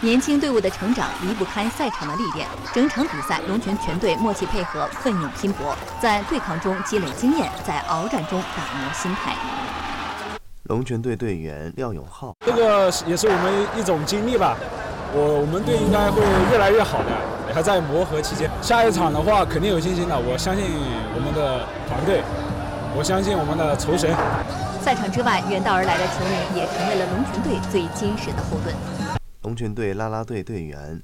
年轻队伍的成长离不开赛场的历练。整场比赛，龙泉全队默契配合，奋勇拼搏，在对抗中积累经验，在鏖战中打磨心态。 龙泉队队员廖永浩， 这个也是我们一种经历吧。我们队应该会越来越好的，还在磨合期间。下一场的话，肯定有信心的。我相信我们的团队，我相信我们的酬神。 赛场之外，远道而来的球迷也成为了龙泉队最坚实的后盾。 龙泉队啦啦队队员